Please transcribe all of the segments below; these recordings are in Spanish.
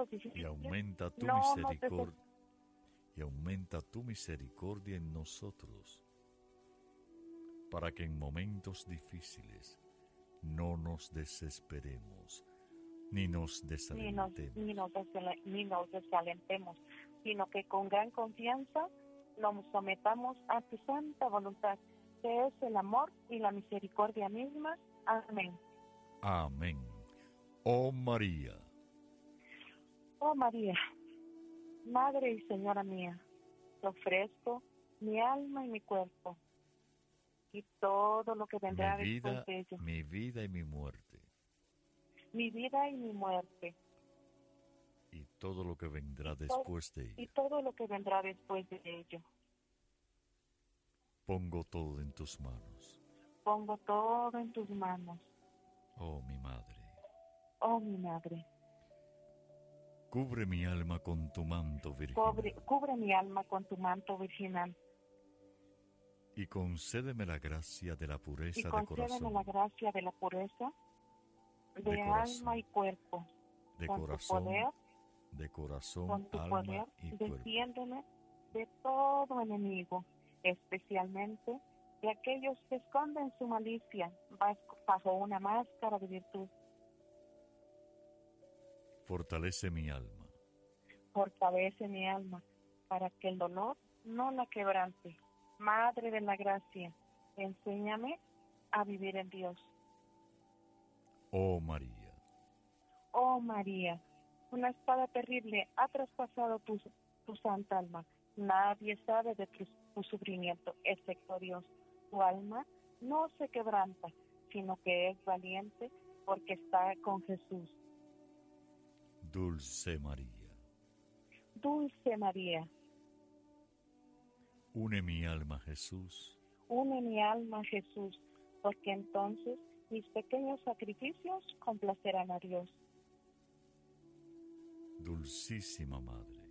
momentos y difíciles aumenta tu no nos misericordia y aumenta tu misericordia en nosotros, para que en momentos difíciles no nos desesperemos, ni nos desalentemos, ni nos desalentemos, sino que con gran confianza nos sometamos a tu santa voluntad, que es el amor y la misericordia mismas. Amén. Amén. Oh María, Madre y Señora mía, te ofrezco mi alma y mi cuerpo, y todo lo que vendrá después de ello. Mi vida y mi muerte. Mi vida y mi muerte. Y todo lo que vendrá después de ello. Y todo lo que vendrá después de ello. Pongo todo en tus manos. Pongo todo en tus manos. Oh, mi madre. Oh, mi madre. Cubre mi alma con tu manto virginal. Cubre mi alma con tu manto virginal. Y concédeme la gracia de la pureza de corazón. Y concédeme la gracia de la pureza de alma y cuerpo. De con corazón, tu poder, de corazón, con tu alma poder, y cuerpo. defiéndeme de todo enemigo, especialmente de aquellos que esconden su malicia bajo una máscara de virtud. Fortalece mi alma. Fortalece mi alma, para que el dolor no la quebrante. Madre de la gracia, enséñame a vivir en Dios. Oh María. Oh María, una espada terrible ha traspasado tu santa alma. Nadie sabe de tu sufrimiento, excepto Dios. Tu alma no se quebranta, sino que es valiente porque está con Jesús. Dulce María. Dulce María. Une mi alma a Jesús. Une mi alma a Jesús, porque entonces mis pequeños sacrificios complacerán a Dios. Dulcísima Madre.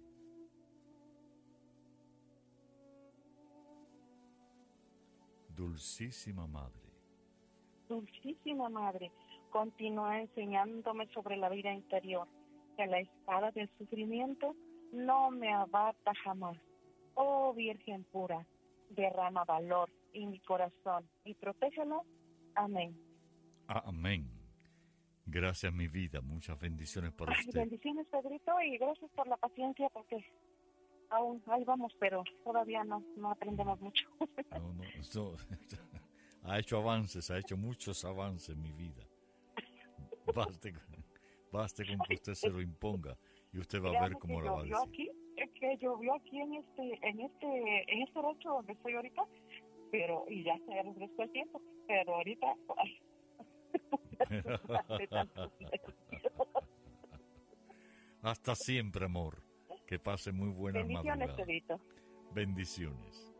Dulcísima Madre. Dulcísima Madre, continúa enseñándome sobre la vida interior, que la espada del sufrimiento no me abata jamás. Oh Virgen pura, derrama valor en mi corazón y protégelo. Amén. Amén. Gracias, mi vida. Muchas bendiciones para usted. Bendiciones, Pedrito, y gracias por la paciencia, porque aún ahí vamos, pero todavía no aprendemos mucho. No, ha hecho muchos avances en mi vida. Baste con que usted se lo imponga y usted va a ver cómo la va a decir. Que llovió aquí en este rancho donde estoy ahorita, pero y ya se refrescó el tiempo, pero ahorita hasta siempre, amor. Que pase muy buenas madrugadas. Bendiciones, Pedrito. Bendiciones.